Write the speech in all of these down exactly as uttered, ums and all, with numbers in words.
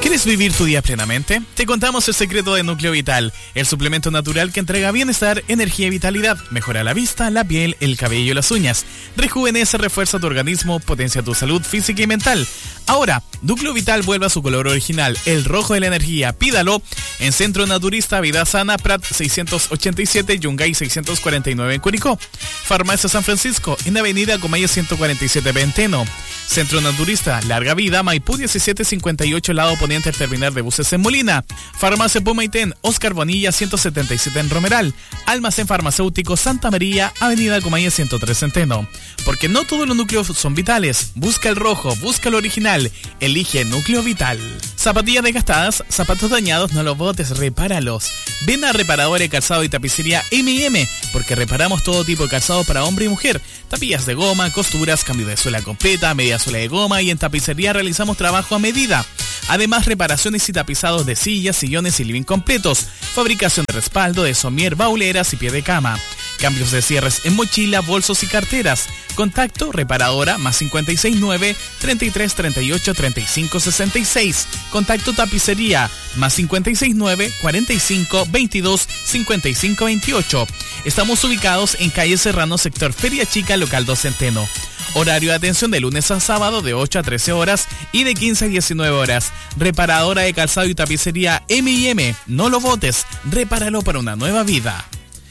¿Quieres vivir tu día plenamente? Te contamos el secreto de Núcleo Vital, el suplemento natural que entrega bienestar, energía y vitalidad, mejora la vista, la piel, el cabello y las uñas, rejuvenece, refuerza tu organismo, potencia tu salud física y mental. Ahora, Núcleo Vital vuelve a su color original, el rojo de la energía. Pídalo en Centro Naturista Vida Sana, Prat seiscientos ochenta y siete, Yungay seiscientos cuarenta y nueve en Curicó. Farmacia San Francisco, en Avenida Comayas ciento cuarenta y siete B en Teno. Centro Naturista Larga Vida, Maipú diecisiete cincuenta y ocho, lado poniente al terminal de buses en Molina. Farmacia Pumaitén, Oscar Bonilla ciento setenta y siete en Romeral. Almacén Farmacéutico Santa María, Avenida Comayas ciento tres en Teno. Porque no todos los núcleos son vitales. Busca el rojo, busca el original. Elige Núcleo Vital. Zapatillas desgastadas, zapatos dañados, no los botes, repáralos. Ven a Reparadora de Calzado y Tapicería eme y eme, porque reparamos todo tipo de calzado para hombre y mujer. Tapillas de goma, costuras, cambio de suela completa, media suela de goma, y en tapicería realizamos trabajo a medida. Además, reparaciones y tapizados de sillas, sillones y living completos. Fabricación de respaldo, de somier, bauleras y pie de cama. Cambios de cierres en mochila, bolsos y carteras. Contacto Reparadora más cincuenta y seis nueve, treinta y tres treinta y ocho, treinta y cinco sesenta y seis. Contacto Tapicería más cincuenta y seis nueve, cuarenta y cinco, veintidós, cincuenta y cinco veintiocho. Estamos ubicados en calle Serrano, sector Feria Chica, local dos Centeno. Horario de atención de lunes a sábado de ocho a trece horas y de quince a diecinueve horas. Reparadora de calzado y tapicería eme y eme. No lo botes, repáralo para una nueva vida.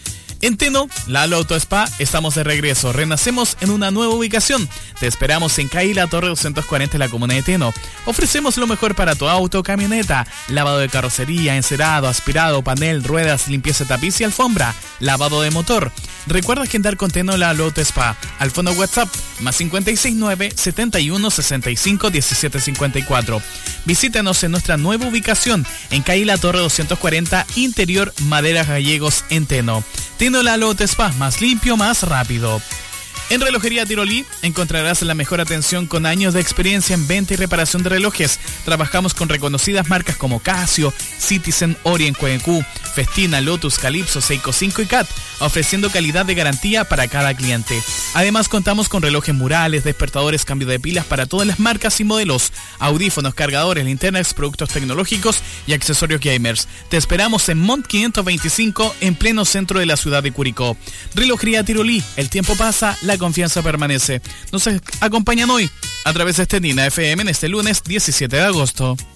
En Teno, Lalo Auto Spa, estamos de regreso. Renacemos en una nueva ubicación. Te esperamos en calle La Torre doscientos cuarenta en la comuna de Teno. Ofrecemos lo mejor para tu auto o camioneta. Lavado de carrocería, encerado, aspirado, panel, ruedas, limpieza de tapiz y alfombra. Lavado de motor. Recuerda agendar con Teno Lalo Auto Spa. Al fondo WhatsApp, más cincuenta y seis nueve, setenta y uno, sesenta y cinco, diecisiete cincuenta y cuatro. Visítanos en nuestra nueva ubicación, en calle La Torre doscientos cuarenta, interior Maderas Gallegos en Teno. Teno Lalo Auto Spa, más limpio, más rápido. En Relojería Tirolí encontrarás la mejor atención con años de experiencia en venta y reparación de relojes. Trabajamos con reconocidas marcas como Casio, Citizen, Orient, Q Q, Festina, Lotus, Calypso, Seiko cinco y Cat, ofreciendo calidad de garantía para cada cliente. Además contamos con relojes murales, despertadores, cambio de pilas para todas las marcas y modelos, audífonos, cargadores, linternas, productos tecnológicos y accesorios gamers. Te esperamos en Mont quinientos veinticinco, en pleno centro de la ciudad de Curicó. Relojería Tirolí, el tiempo pasa, la confianza permanece. Nos acompañan hoy a través de este Nina F M en este lunes diecisiete de agosto.